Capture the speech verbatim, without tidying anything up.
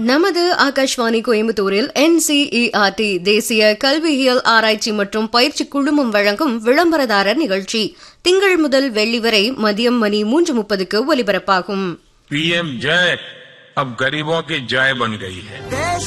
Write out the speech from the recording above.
நமது ஆகாஷ்வாணி கோயம்புத்தூரில் N C E R D தேசிய கல்வியியல் ஆராய்ச்சி மற்றும் பயிற்சி குழுமம் வழங்கும் விளம்பரதாரர் நிகழ்ச்சி திங்கள் முதல் வெள்ளி வரை மதியம் மணி மூன்று முப்பதுக்கு ஒலிபரப்பாகும். पीएम जय अब गरीबों की जय बन गई है.